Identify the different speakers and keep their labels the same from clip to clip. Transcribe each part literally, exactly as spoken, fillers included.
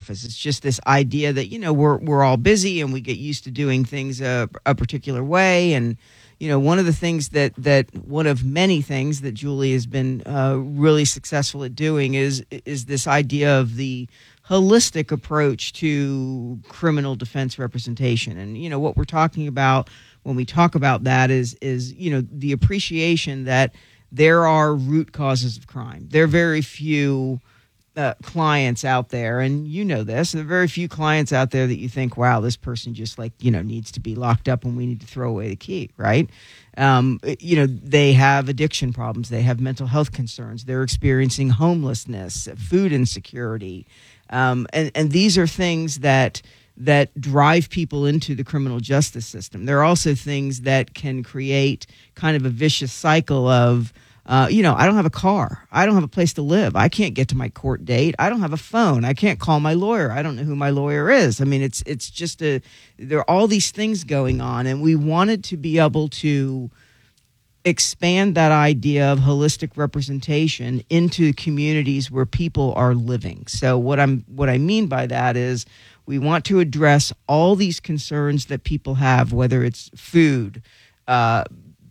Speaker 1: office. It's just this idea that, you know, we're we're all busy and we get used to doing things a, a particular way. And, you know, one of the things that, that one of many things that Julie has been uh, really successful at doing is is this idea of the holistic approach to criminal defense representation. And, you know, what we're talking about when we talk about that is, is, you know, the appreciation that there are root causes of crime. There are very few uh, clients out there, and you know this, there are very few clients out there that you think, wow, this person just like, you know, needs to be locked up and we need to throw away the key, right? Um, you know, they have addiction problems. They have mental health concerns. They're experiencing homelessness, food insecurity. Um, and, and these are things that that drive people into the criminal justice system. There are also things that can create kind of a vicious cycle of, uh, you know, I don't have a car. I don't have a place to live. I can't get to my court date. I don't have a phone. I can't call my lawyer. I don't know who my lawyer is. I mean, it's it's just a, there are all these things going on, and we wanted to be able to expand that idea of holistic representation into communities where people are living. So what I'm what I mean by that is we want to address all these concerns that people have, whether it's food, uh,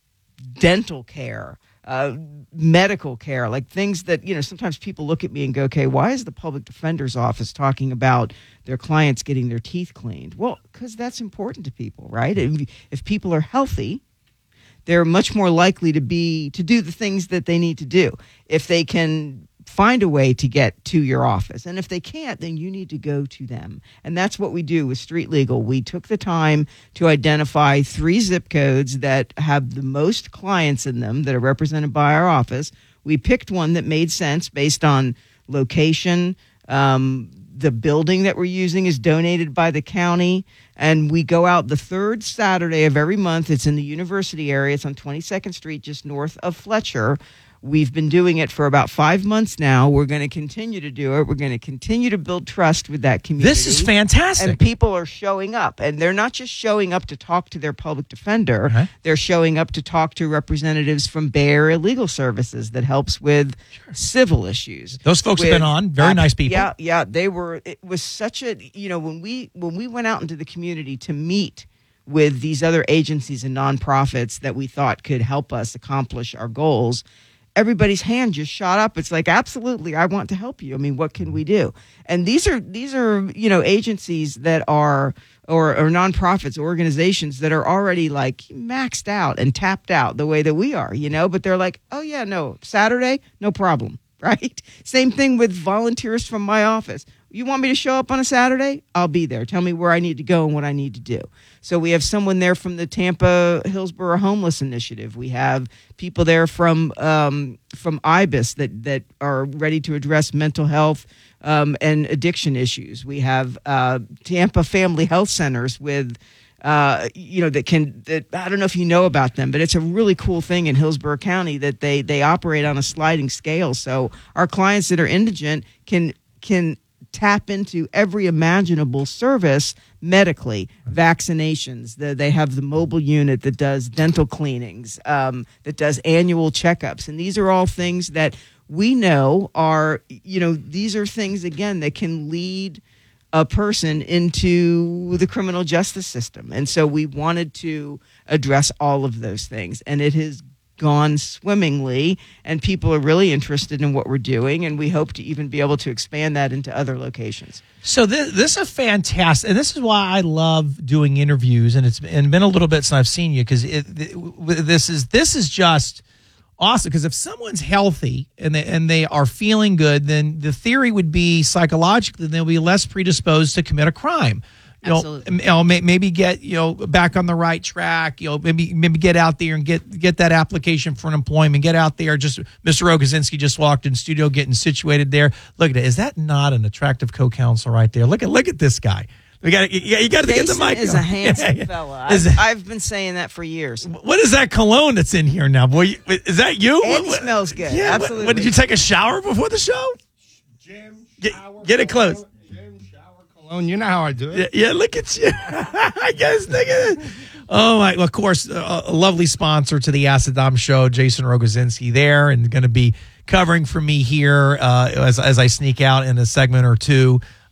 Speaker 1: dental care, uh, medical care, like things that, you know, sometimes people look at me and go, okay, why is the public defender's office talking about their clients getting their teeth cleaned? Well, because that's important to people, right? If, if people are healthy, they're much more likely to be to do the things that they need to do. If they can find a way to get to your office, and if they can't, then you need to go to them. And that's what we do with Street Legal. We took the time to identify three zip codes that have the most clients in them that are represented by our office. We picked one that made sense based on location. Um, the building that we're using is donated by the county, and we go out the third Saturday of every month. It's in the university area. It's on twenty-second Street, just north of Fletcher. We've been doing it for about five months now. We're going to continue to do it. We're going to continue to build trust with that community.
Speaker 2: This is fantastic.
Speaker 1: And people are showing up. And they're not just showing up to talk to their public defender. Uh-huh. They're showing up to talk to representatives from Bay Area Legal Services that helps with sure. civil issues.
Speaker 2: Those folks
Speaker 1: with,
Speaker 2: have been on. Very uh, nice people.
Speaker 1: Yeah, yeah. They were, it was such a, you know, when we when we went out into the community to meet with these other agencies and nonprofits that we thought could help us accomplish our goals, everybody's hand just shot up. It's like, absolutely, I want to help you. I mean, what can we do? And these are these are you know agencies that are or, or nonprofits, organizations that are already like maxed out and tapped out the way that we are, you know. But they're like, oh yeah, no, Saturday, no problem, right? Same thing with volunteers from my office. You want me to show up on a Saturday? I'll be there. Tell me where I need to go and what I need to do. So we have someone there from the Tampa Hillsborough Homeless Initiative. We have people there from um, from I B I S that, that are ready to address mental health um, and addiction issues. We have uh, Tampa Family Health Centers with, uh, you know, that can, that, I don't know if you know about them, but it's a really cool thing in Hillsborough County that they, they operate on a sliding scale. So our clients that are indigent can can tap into every imaginable service medically, vaccinations. The, they have the mobile unit that does dental cleanings, um, that does annual checkups. And these are all things that we know are, you know, these are things, again, that can lead a person into the criminal justice system. And so we wanted to address all of those things. And it has gone swimmingly, and people are really interested in what we're doing, and we hope to even be able to expand that into other locations.
Speaker 2: So this, this is fantastic, and this is why I love doing interviews, and it's and been a little bit since I've seen you, because it, it, this is this is just awesome, because if someone's healthy and they, and they are feeling good, then the theory would be psychologically they'll be less predisposed to commit a crime. You know, you know, maybe get, you know, back on the right track, you know, maybe maybe get out there and get get that application for an employment, get out there. Just Mister Rogozinski just walked in studio getting situated there. Look at it. Is that not an attractive co-counsel right there? Look at look at this guy. We got you, you got to get the mic.
Speaker 1: Is
Speaker 2: on.
Speaker 1: a handsome yeah, yeah. fella. I've,
Speaker 2: that,
Speaker 1: I've been saying that for years.
Speaker 2: What is that cologne that's in here now, boy? Is that you?
Speaker 1: And
Speaker 2: what,
Speaker 1: he
Speaker 2: what,
Speaker 1: smells good.
Speaker 2: Yeah.
Speaker 1: Absolutely.
Speaker 2: What, what, did you take a shower before the show?
Speaker 3: Jim,
Speaker 2: get, get it close.
Speaker 3: You know how I do it.
Speaker 2: Yeah, yeah, look at you. I guess look at it. Oh my! Well, of course, uh, a lovely sponsor to the Asadam Show, Jason Rogozinski, there, and going to be covering for me here uh, as as I sneak out in a segment or two.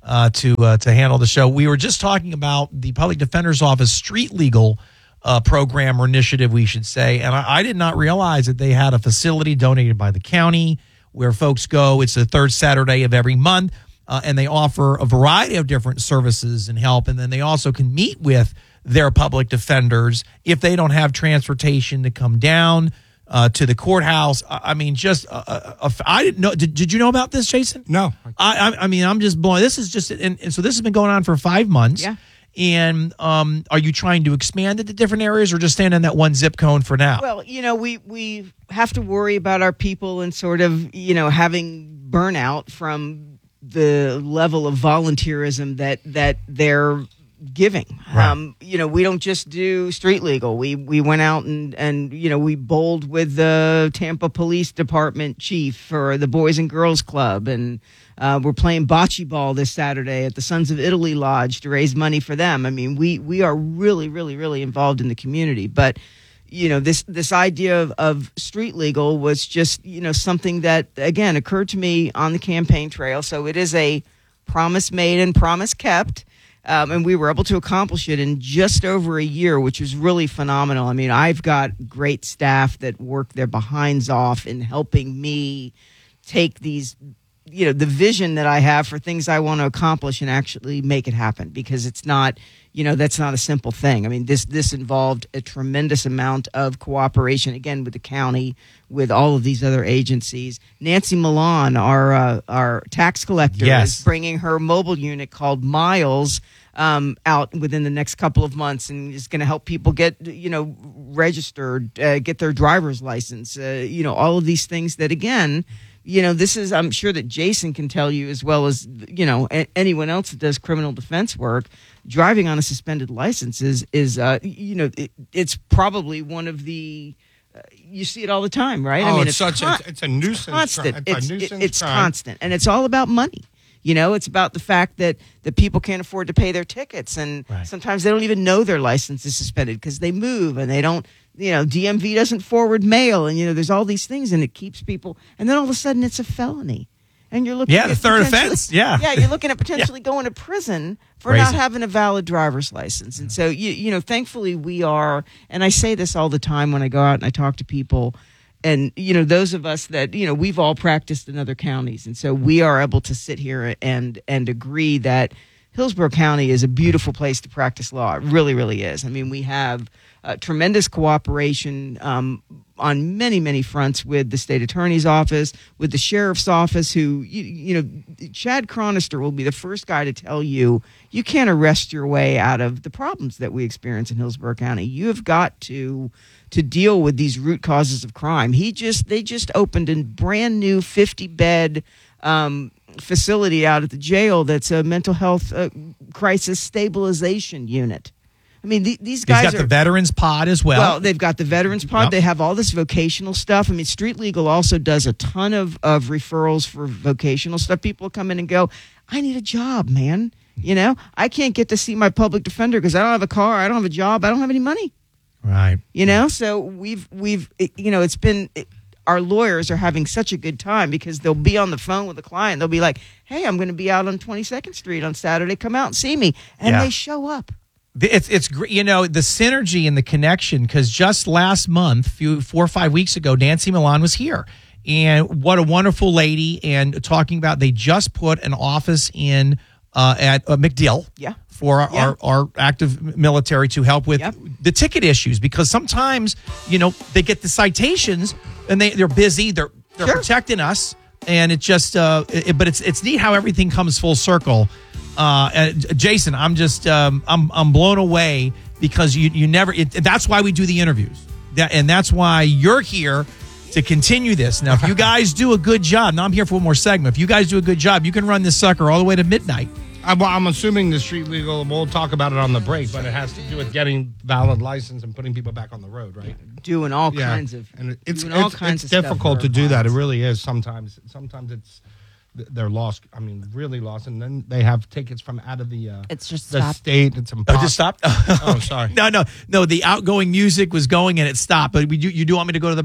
Speaker 2: uh, to uh, to handle the show. We were just talking about the Public Defender's Office street legal uh, program or initiative, we should say, and I, I did not realize that they had a facility donated by the county where folks go. It's the third Saturday of every month, uh, and they offer a variety of different services and help, and then they also can meet with their public defenders if they don't have transportation to come down uh, to the courthouse. I, I mean, just uh, uh, I didn't know. Did, did you know about this, Jason?
Speaker 3: No.
Speaker 2: I, I, I mean, I'm just blown. This is just, and, and so this has been going on for five months.
Speaker 1: Yeah.
Speaker 2: And um, are you trying to expand it to different areas, or just staying in that one zip code for now?
Speaker 1: Well, you know, we we have to worry about our people and sort of, you know, having burnout from the level of volunteerism that that they're giving.
Speaker 2: Right.
Speaker 1: Um, you know, we don't just do street legal. We we went out and, and you know, we bowled with the Tampa Police Department chief for the Boys and Girls Club, and uh, we're playing bocce ball this Saturday at the Sons of Italy Lodge to raise money for them. I mean, we we are really, really, really involved in the community. But you know, this this idea of, of street legal was just, you know, something that, again, occurred to me on the campaign trail. So it is a promise made and promise kept. Um, and we were able to accomplish it in just over a year, which was really phenomenal. I mean, I've got great staff that work their behinds off in helping me take these, you know, the vision that I have for things I want to accomplish and actually make it happen, because it's not, you know, that's not a simple thing. I mean, this this involved a tremendous amount of cooperation, again, with the county, with all of these other agencies. Nancy Milan, our uh, our tax collector,
Speaker 2: Yes.
Speaker 1: is bringing her mobile unit called Miles um, out within the next couple of months, and is going to help people get, you know, registered, uh, get their driver's license, uh, you know, all of these things that, again, you know, this is, I'm sure that Jason can tell you, as well as, you know, a- anyone else that does criminal defense work, driving on a suspended license is, is uh, you know, it, it's probably one of the, uh, you see it all the time, right?
Speaker 3: Oh,
Speaker 1: I mean,
Speaker 3: it's such a- it's a nuisance
Speaker 1: constant.
Speaker 3: crime. It's a
Speaker 1: It's,
Speaker 3: nuisance
Speaker 1: it's
Speaker 3: crime.
Speaker 1: constant, and it's all about money. You know, it's about the fact that, that people can't afford to pay their tickets, and
Speaker 2: Right.
Speaker 1: sometimes they don't even know their license is suspended because they move and they don't, you know, D M V doesn't forward mail, and, you know, there's all these things, and it keeps people, and then all of a sudden it's a felony. And you're looking
Speaker 2: Yeah,
Speaker 1: at
Speaker 2: the third
Speaker 1: potentially-
Speaker 2: offense, yeah.
Speaker 1: Yeah, you're looking at potentially going to prison for
Speaker 2: Crazy.
Speaker 1: not having a valid driver's license. And so, you, you know, thankfully we are, and I say this all the time when I go out and I talk to people, and, you know, those of us that, you know, we've all practiced in other counties. And so we are able to sit here and and agree that Hillsborough County is a beautiful place to practice law. It really, really is. I mean, we have uh, tremendous cooperation um, on many, many fronts with the state attorney's office, with the sheriff's office, who, you, you know, Chad Chronister will be the first guy to tell you, you can't arrest your way out of the problems that we experience in Hillsborough County. You have got to to deal with these root causes of crime. He just, they just opened a brand new fifty bed um, facility out at the jail that's a mental health uh, crisis stabilization unit. I mean, the, these
Speaker 2: He's
Speaker 1: guys
Speaker 2: got
Speaker 1: are,
Speaker 2: the veterans pod as well.
Speaker 1: well, they've got the Veterans Pod.
Speaker 2: Yep.
Speaker 1: They have all this vocational stuff. I mean, Street Legal also does a ton of, of referrals for vocational stuff. People come in and go, I need a job, man. You know, I can't get to see my public defender because I don't have a car, I don't have a job, I don't have any money.
Speaker 2: Right.
Speaker 1: You know, so we've, we've, it, you know, it's been, it, our lawyers are having such a good time because they'll be on the phone with a client. They'll be like, hey, I'm going to be out on twenty-second Street on Saturday. Come out and see me. And
Speaker 2: Yeah.
Speaker 1: they show up.
Speaker 2: It's it's gr- you know, the synergy and the connection, because just last month, few four or five weeks ago, Nancy Milan was here, and what a wonderful lady. And talking about, they just put an office in uh, at uh, MacDill,
Speaker 1: Yeah.
Speaker 2: for our,
Speaker 1: Yeah.
Speaker 2: our, our active military to help with
Speaker 1: Yep.
Speaker 2: the ticket issues, because sometimes, you know, they get the citations and they they're busy, they're they're
Speaker 1: Sure.
Speaker 2: protecting us, and it just uh, it, but it's it's neat how everything comes full circle. Uh, and Jason, I'm just um, I'm I'm blown away because you you never. It, that's why we do the interviews, that, and that's why you're here to continue this. Now, if you guys do a good job, now I'm here for one more segment. If you guys do a good job, you can run this sucker all the way to midnight.
Speaker 3: I'm, I'm assuming the street legal, we'll talk about it on the break, but it has to do with getting valid license and putting people back on the road, right?
Speaker 1: Doing all
Speaker 3: Yeah.
Speaker 1: kinds of,
Speaker 3: and it's
Speaker 1: doing all
Speaker 3: it's,
Speaker 1: kinds
Speaker 3: it's
Speaker 1: of stuff
Speaker 3: difficult
Speaker 1: for
Speaker 3: to
Speaker 1: our
Speaker 3: do that. It
Speaker 1: clients.
Speaker 3: really is. Sometimes, sometimes it's they're lost. I mean, really lost, and then they have tickets from out of the uh,
Speaker 4: It's just
Speaker 3: the
Speaker 4: stopped.
Speaker 3: state. It's
Speaker 2: Oh,
Speaker 3: impossible.
Speaker 2: just stopped.
Speaker 3: Oh, sorry.
Speaker 2: No, no, no. The outgoing music was going and it stopped. But we do, you do want me to go to the break?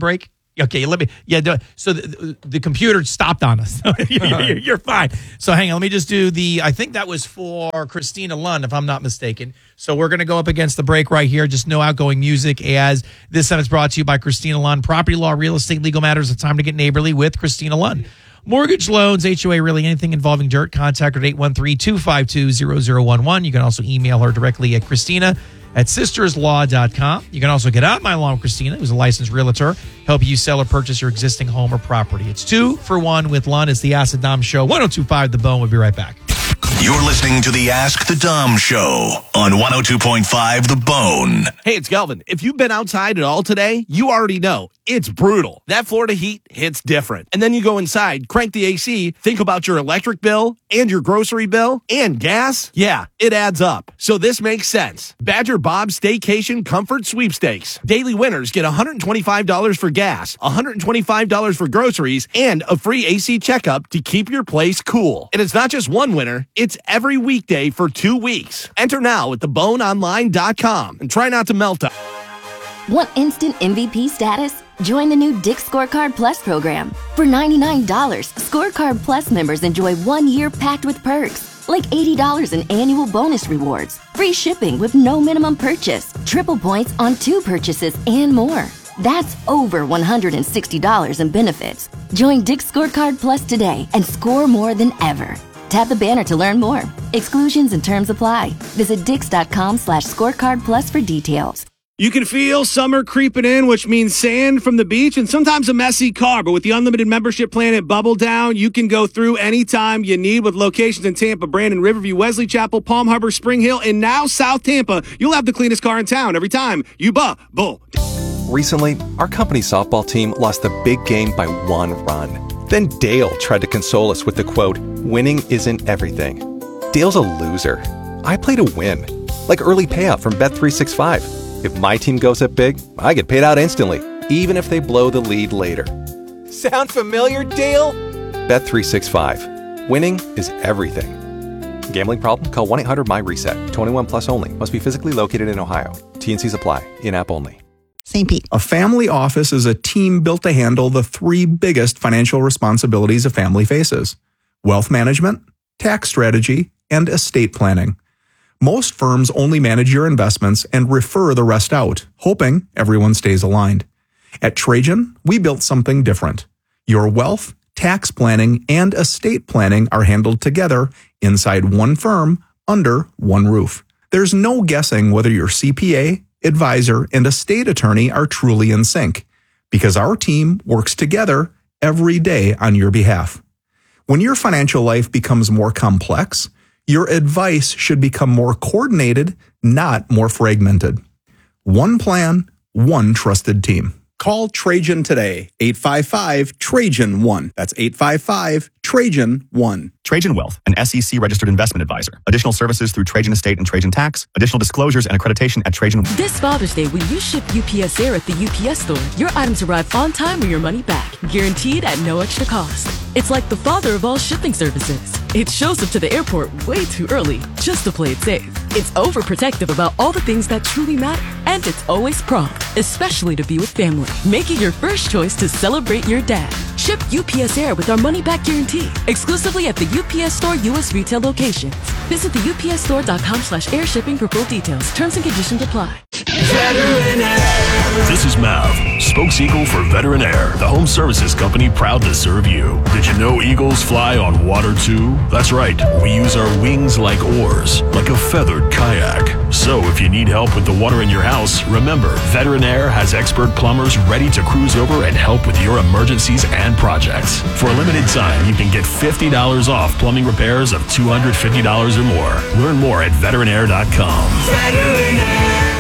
Speaker 2: Okay, let me. Yeah, do- so the, the computer stopped on us. you're, you're fine. So hang on, let me just do the. I think that was for Christina Lund, if I'm not mistaken. So we're going to go up against the break right here. Just no outgoing music. As this time is brought to you by Christina Lund, property law, real estate, legal matters. It's time to get neighborly with Christina Lund. Mortgage loans, H O A, really anything involving dirt. Contact her at eight one three, two five two, zero zero one one. You can also email her directly at Christina at sisters law dot com. You can also get out my law with Christina, who's a licensed realtor, help you sell or purchase your existing home or property. It's two for one with Lund. It's the Ask the Dom Show. one oh two point five The Bone. We'll be right back.
Speaker 4: You're listening to the Ask the Dom Show on one oh two point five The Bone.
Speaker 5: Hey, it's Galvin. If you've been outside at all today, you already know it's brutal. That Florida heat hits different. And then you go inside, crank the A C, think about your electric bill and your grocery bill and gas. Yeah, it adds up. So this makes sense. Badger Bob's Staycation Comfort Sweepstakes. Daily winners get one hundred twenty-five dollars for gas, one hundred twenty-five dollars for groceries, and a free A C checkup to keep your place cool. And it's not just one winner. It's every weekday for two weeks. Enter now at the bone online dot com and try not to melt up.
Speaker 6: Want instant M V P status? Join the new Dick's Scorecard Plus program. For ninety-nine dollars, Scorecard Plus members enjoy one year packed with perks, like eighty dollars in annual bonus rewards, free shipping with no minimum purchase, triple points on two purchases, and more. That's over one hundred sixty dollars in benefits. Join Dick's Scorecard Plus today and score more than ever. Tap the banner to learn more. Exclusions and terms apply. Visit dix.com slash scorecard plus for details.
Speaker 7: You can feel summer creeping in, which means sand from the beach and sometimes a messy car. But with the unlimited membership plan at Bubble Down, you can go through anytime you need with locations in Tampa, Brandon, Riverview, Wesley Chapel, Palm Harbor, Spring Hill, and now South Tampa. You'll have the cleanest car in town every time you bubble.
Speaker 8: Recently, our company softball team lost the big game by one run. Then Dale tried to console us with the quote, "Winning isn't everything." Dale's a loser. I play to win, like early payout from Bet three sixty-five. If my team goes up big, I get paid out instantly, even if they blow the lead later. Sound familiar, Dale? Bet three sixty-five. Winning is everything. Gambling problem? Call one eight hundred M Y reset. twenty-one plus only. Must be physically located in Ohio. T and Cs apply. In-app only.
Speaker 9: Saint Pete. A family office is a team built to handle the three biggest financial responsibilities a family faces: wealth management, tax strategy, and estate planning. Most firms only manage your investments and refer the rest out, hoping everyone stays aligned. At Trajan, we built something different. Your wealth, tax planning, and estate planning are handled together inside one firm under one roof. There's no guessing whether your C P A, advisor, and estate attorney are truly in sync, because our team works together every day on your behalf. When your financial life becomes more complex, your advice should become more coordinated, not more fragmented. One plan, one trusted team. Call Trajan today, eight five five, Trajan one. That's eight five five, Trajan one.
Speaker 10: Trajan Wealth, an S E C-registered investment advisor. Additional services through Trajan Estate and Trajan Tax. Additional disclosures and accreditation at Trajan.
Speaker 11: This Father's Day, when you ship U P S Air at the U P S store, your items arrive on time or your money back, guaranteed at no extra cost. It's like the father of all shipping services. It shows up to the airport way too early, just to play it safe. It's overprotective about all the things that truly matter, and it's always prompt, especially to be with family. Make it your first choice to celebrate your dad. Ship U P S Air with our money-back guarantee, exclusively at the U P S Store U S retail locations. Visit the U P S store dot com slash air shipping for full details. Terms and conditions apply.
Speaker 4: Veteran Air. This is Mav, spokes eagle for Veteran Air, the home services company proud to serve you. Did you know eagles fly on water too? That's right, we use our wings like oars, like a feathered kayak. So if you need help with the water in your house, remember, Veteran Air has expert plumbers ready to cruise over and help with your emergencies and projects. For a limited time, you can get fifty dollars off plumbing repairs of two hundred fifty dollars or more. Learn more at veteran air dot com. Veteran Air.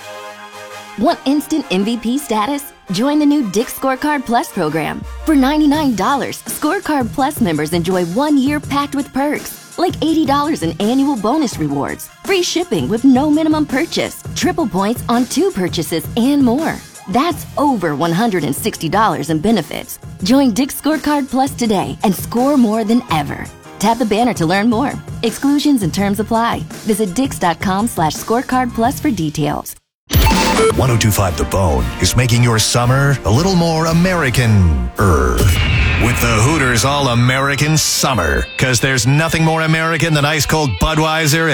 Speaker 6: Want instant M V P status? Join the new Dick's Scorecard Plus program. For ninety-nine dollars, Scorecard Plus members enjoy one year packed with perks, like eighty dollars in annual bonus rewards, free shipping with no minimum purchase, triple points on two purchases, and more. That's over one hundred sixty dollars in benefits. Join Dick's Scorecard Plus today and score more than ever. Tap the banner to learn more. Exclusions and terms apply. Visit dix.com slash scorecard plus for details.
Speaker 12: one oh two point five The Bone is making your summer a little more American-er. With the Hooters All-American Summer. Because there's nothing more American than ice-cold Budweiser